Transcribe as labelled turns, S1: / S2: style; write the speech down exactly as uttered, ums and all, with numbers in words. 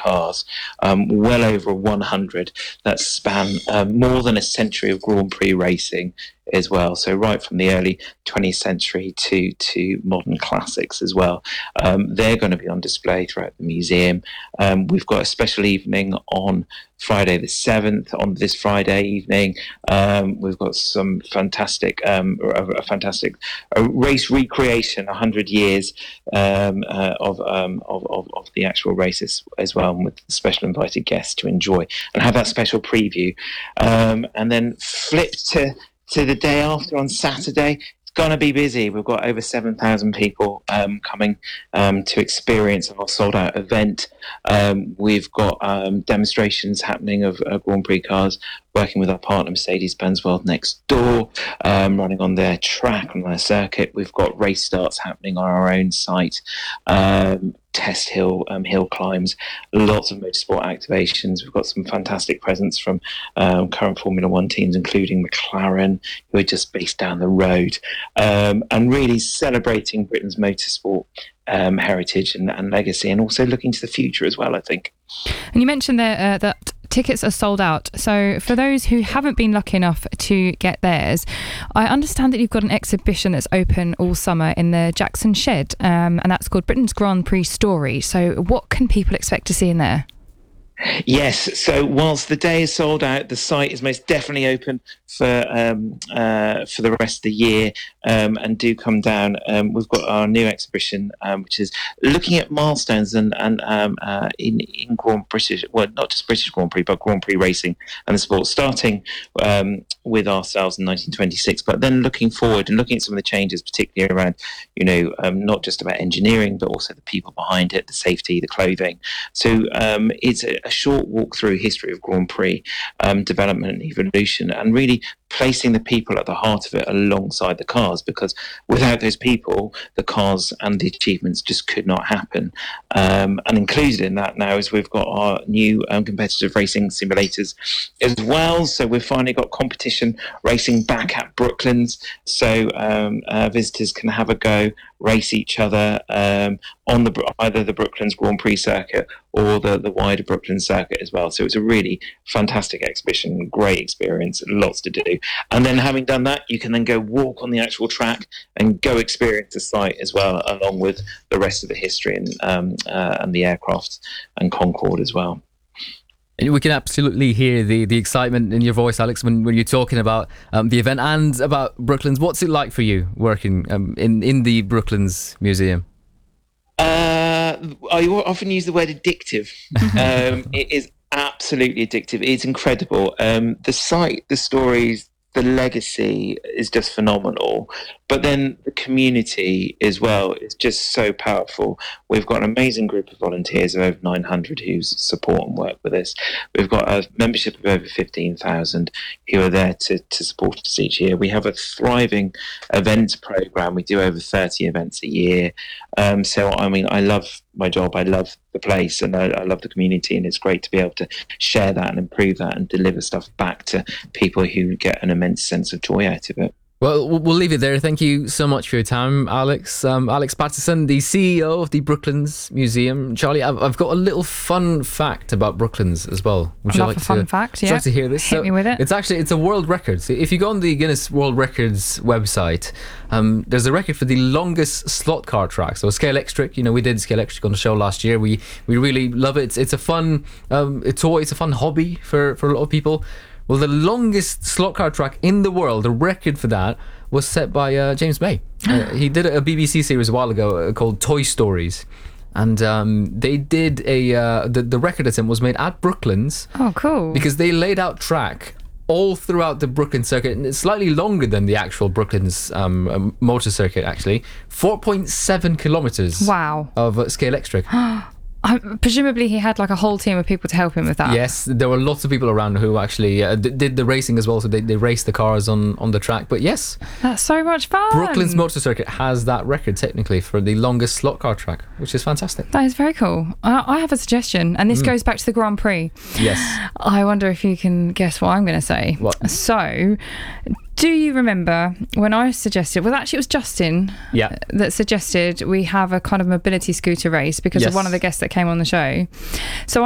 S1: cars, um, well over one hundred that span um, more than a century of Grand Prix racing as well. So right from the early twentieth century to to modern classics as well. Um, they're going to be on display throughout the museum. Um, we've got a special evening on Friday the seventh. On this Friday evening, um, we've got some fantastic, um, a, a fantastic a race recreation, one hundred years um, uh, of, um, of, of of the actual races as well, with special invited guests to enjoy and have that special preview. Um, and then flip to to the day after on Saturday. It's going to be busy. We've got over seven thousand people um, coming um, to experience our sold-out event. Um, we've got um, demonstrations happening of uh, Grand Prix cars, working with our partner Mercedes-Benz World Next Door, um, running on their track, on their circuit. We've got race starts happening on our own site, um, test hill um, hill climbs, lots of motorsport activations. We've got some fantastic presence from um, current Formula One teams, including McLaren, who are just based down the road, um, and really celebrating Britain's motorsport um, heritage and, and legacy, and also looking to the future as well, I think.
S2: And you mentioned there uh, that tickets are sold out. So for those who haven't been lucky enough to get theirs, I understand that you've got an exhibition that's open all summer in the Jackson Shed, um, and that's called Britain's Grand Prix Story. So what can people expect to see in there?
S1: Yes, so whilst the day is sold out, the site is most definitely open for um, uh, for the rest of the year, um, and do come down. Um, we've got our new exhibition, um, which is looking at milestones and, and um, uh, in, in Grand British, well, not just British Grand Prix, but Grand Prix racing and the sport, starting um, with ourselves in nineteen twenty-six, but then looking forward and looking at some of the changes, particularly around, you know, um, not just about engineering, but also the people behind it, the safety, the clothing. So um, it's a, a short walk through history of Grand Prix um, development and evolution, and really placing the people at the heart of it alongside the cars, because without those people, the cars and the achievements just could not happen. Um, and included in that now is we've got our new um, competitive racing simulators as well. So we've finally got competition racing back at Brooklands, so um, uh, visitors can have a go, race each other um, on the either the Brooklands Grand Prix circuit or the, the wider Brooklands circuit as well. So it's a really fantastic exhibition, great experience, lots to do. And then having done that, you can then go walk on the actual track and go experience the site as well, along with the rest of the history and, um, uh, and the aircraft and Concorde as well.
S3: We can absolutely hear the, the excitement in your voice, Alex, when, when you're talking about um, the event and about Brooklands. What's it like for you working um, in, in the Brooklands Museum?
S1: Uh, I often use the word addictive. um, it is absolutely addictive. It's incredible. Um, the site, the stories, the legacy is just phenomenal. But then the community as well is just so powerful. We've got an amazing group of volunteers of over nine hundred who support and work with us. We've got a membership of over fifteen thousand who are there to, to support us each year. We have a thriving events program. We do over thirty events a year. Um, so, I mean, I love my job. I love the place, and I, I love the community, and it's great to be able to share that and improve that and deliver stuff back to people who get an immense sense of joy out of it.
S3: Well, we'll leave it there. Thank you so much for your time, Alex. Um, Alex Patterson, the C E O of the Brooklands Museum. Charlie, I've, I've got a little fun fact about Brooklands as well. Would
S2: I
S3: you
S2: love
S3: like
S2: a
S3: to,
S2: fun fact,
S3: would you
S2: yeah.
S3: like to hear this?
S2: Hit
S3: So
S2: me with it.
S3: It's actually it's a world record. So if you go on the Guinness World Records website, um, there's a record for the longest slot car track. So Scalextric, you know, we did Scalextric on the show last year. We we really love it. It's, it's a fun um, it's always a fun hobby for for a lot of people. Well, the longest slot car track in the world, the record for that, was set by uh, James May. Uh, he did a B B C series a while ago uh, called Toy Stories, and um, they did a uh, the the record attempt was made at Brooklands.
S2: Oh, cool!
S3: Because they laid out track all throughout the Brooklands circuit, and it's slightly longer than the actual Brooklands um, um, motor circuit. Actually, four point seven kilometers.
S2: Wow!
S3: Of uh, Scalextric.
S2: I, presumably he had like a whole team of people to help him with that.
S3: Yes, there were lots of people around who actually uh, d- did the racing as well, so they, they raced the cars on, on the track. But yes,
S2: that's so much fun.
S3: Brooklands Motor Circuit has that record technically for the longest slot car track, which is fantastic.
S2: That is very cool. I, I have a suggestion, and this
S3: Mm.
S2: goes back to the Grand Prix.
S3: Yes.
S2: I wonder if you can guess what I'm going to say.
S3: What?
S2: So, do you remember when I suggested, well, actually it was Justin
S3: Yeah.
S2: that suggested we have a kind of mobility scooter race because
S3: Yes.
S2: of one of the guests that came on the show. So